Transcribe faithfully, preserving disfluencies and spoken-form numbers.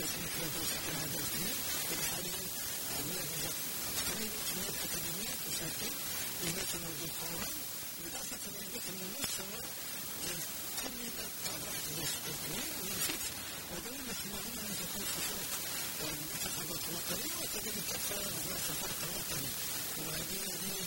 سنة دراسة هذا الفن حاليا عملنا تقريبا ثلاث أكاديميات تساعد المثل والفورا إضافة إلى أن النص